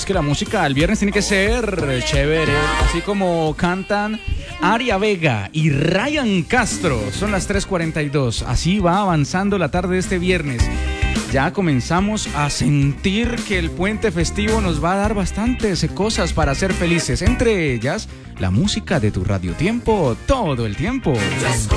que la música el viernes tiene que ser chévere, así como cantan Aria Vega y Ryan Castro. Son las 3:42, así va avanzando la tarde de este viernes. Ya comenzamos a sentir que el puente festivo nos va a dar bastantes cosas para ser felices, entre ellas la música de tu Radio Tiempo todo el tiempo.